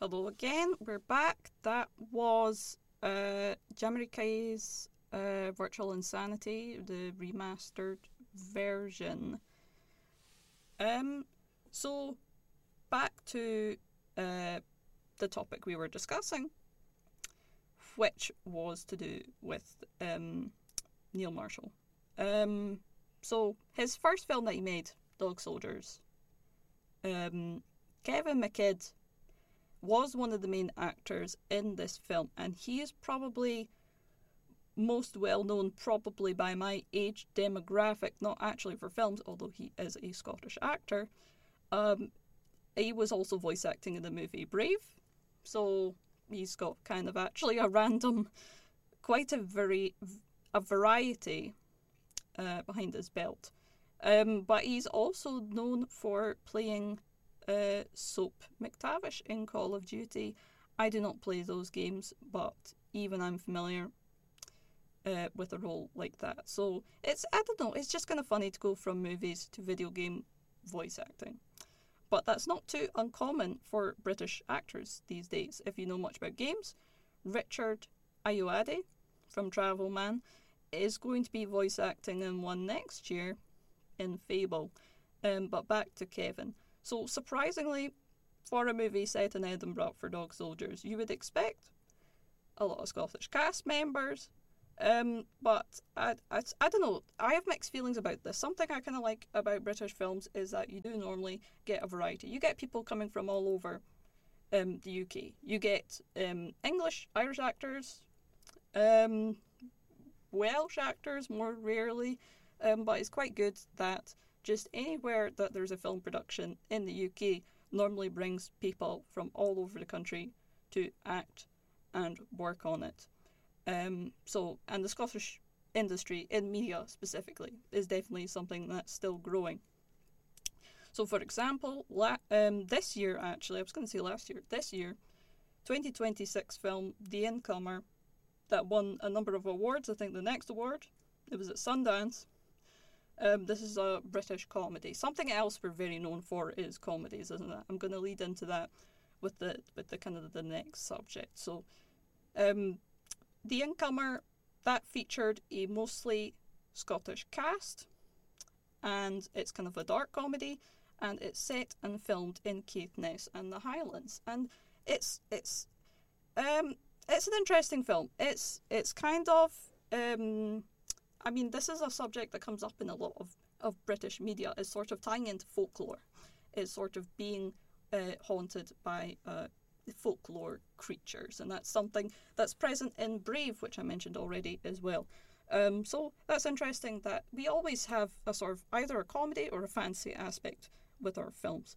Hello again. We're back. That was Jamarikai's Virtual Insanity, the remastered version. So back to the topic we were discussing, which was to do with Neil Marshall. So his first film that he made, Dog Soldiers. Kevin McKidd was one of the main actors in this film, and he is probably most well known, probably by my age demographic, not actually for films, although he is a Scottish actor. He was also voice acting in the movie Brave, so he's got kind of actually a random, quite a variety behind his belt. But he's also known for playing Soap McTavish in Call of Duty. I do not play those games, but even I'm familiar with a role like that. So I don't know, it's just kind of funny to go from movies to video game voice acting. But that's not too uncommon for British actors these days. If you know much about games, Richard Ayoade from Travel Man is going to be voice acting in one next year in Fable. But back to Kevin. So surprisingly, for a movie set in Edinburgh for Dog Soldiers, you would expect a lot of Scottish cast members. But I don't know, I have mixed feelings about this. Something I kind of like about British films is that you do normally get a variety. You get people coming from all over the UK. You get English, Irish actors, Welsh actors more rarely, but it's quite good that just anywhere that there's a film production in the UK normally brings people from all over the country to act and work on it. And the Scottish industry in media specifically is definitely something that's still growing. So, for example, this year, actually, I was going to say last year, this year, 2026 film The Incomer, that won a number of awards. I think the next award, it was at Sundance. This is a British comedy. Something else we're very known for is comedies, isn't it? I'm going to lead into that with the kind of the next subject. So, The Incomer, that featured a mostly Scottish cast, and it's kind of a dark comedy, and it's set and filmed in Caithness and the Highlands, and it's an interesting film. It's kind of this is a subject that comes up in a lot of British media. Is sort of tying into folklore, is sort of being haunted by folklore creatures, and that's something that's present in Brave, which I mentioned already as well. So that's interesting that we always have a sort of either a comedy or a fantasy aspect with our films.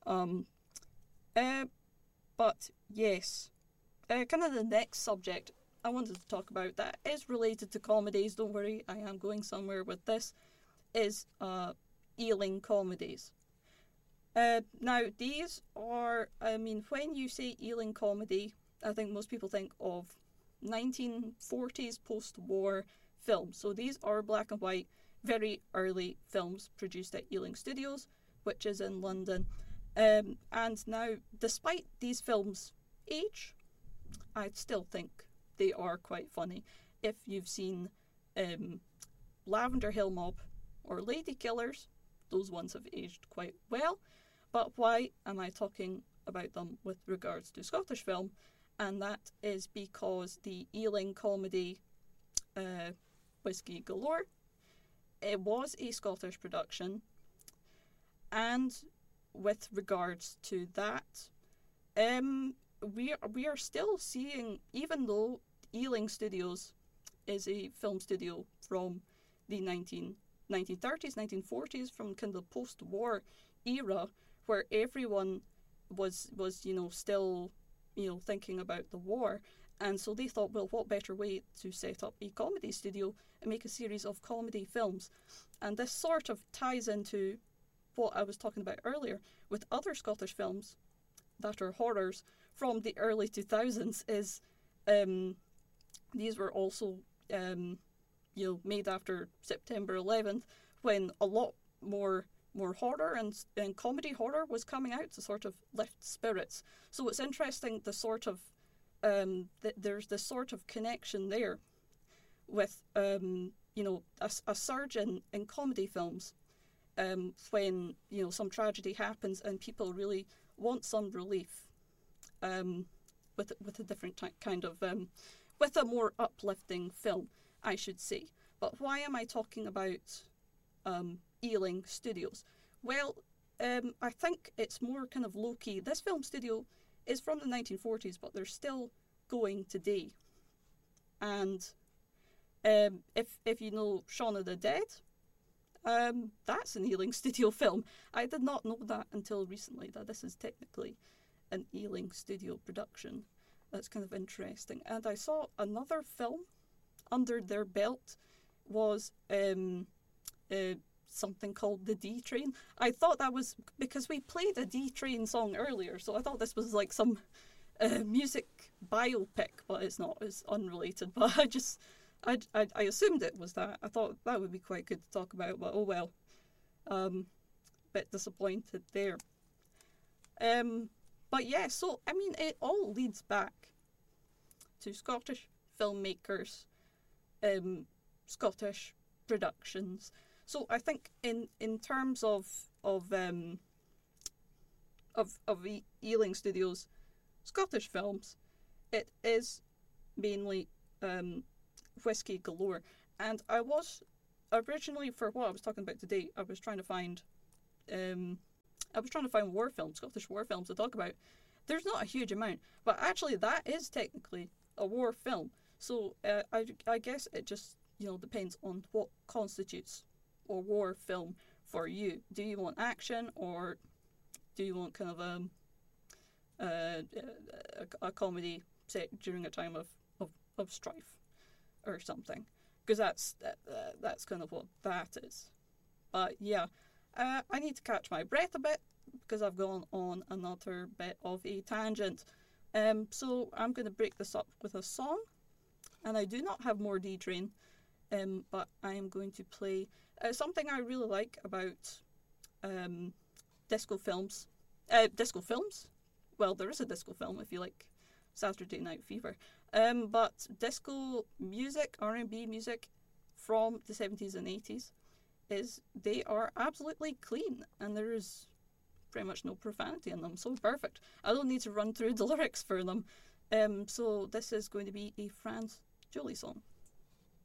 But yes, kind of the next subject I wanted to talk about that is related to comedies. Don't worry, I am going somewhere with this. Is Ealing comedies. Now, these are, when you say Ealing comedy, I think most people think of 1940s post-war films. So these are black and white, very early films produced at Ealing Studios, which is in London. And now, despite these films' age, I still think they are quite funny. If you've seen Lavender Hill Mob or Lady Killers, those ones have aged quite well. But why am I talking about them with regards to Scottish film? And that is because the Ealing comedy Whiskey Galore, it was a Scottish production, and with regards to that, we are still seeing, even though Ealing Studios is a film studio from the 1930s, 1940s, from kind of post-war era, where everyone was still thinking about the war, and so they thought, well, what better way to set up a comedy studio and make a series of comedy films? And this sort of ties into what I was talking about earlier with other Scottish films that are horrors from the early 2000s. Is these were also made after September 11th, when a lot more more horror and comedy horror was coming out to sort of lift spirits. So it's interesting the sort of there's this sort of connection there with a surge in comedy films when some tragedy happens and people really want some relief with a different kind of with a more uplifting film, I should say. But why am I talking about Ealing Studios? Well, I think it's more kind of low key. This film studio is from the 1940s, but they're still going today. And if you know Shaun of the Dead, that's an Ealing Studio film. I did not know that until recently, that this is technically an Ealing Studio production. That's kind of interesting. And I saw another film under their belt was something called The D Train. I thought that was because we played a D Train song earlier, so I thought this was like some music biopic, but it's not. It's unrelated. But I assumed it was that. I thought that would be quite good to talk about, but oh well. Bit disappointed there. But yeah, so I mean, it all leads back to Scottish filmmakers, Scottish productions. So I think in terms of Ealing Studios, Scottish films, it is mainly Whiskey Galore. And I was originally, for what I was talking about today, I was trying to find war films, Scottish war films to talk about. There's not a huge amount, but actually that is technically a war film. So I guess it just depends on what constitutes a war film for you. Do you want action, or do you want kind of a comedy set during a time of strife or something? Because that's kind of what that is. But yeah, I need to catch my breath a bit because I've gone on another bit of a tangent. So I'm going to break this up with a song, and I do not have more D Train, but I am going to play something I really like about disco films. Disco films? Well, there is a disco film if you like Saturday Night Fever. But disco music, R&B music from the 70s and 80s, they are absolutely clean, and there is pretty much no profanity in them, so perfect. I don't need to run through the lyrics for them. So this is going to be a Franz Julie song.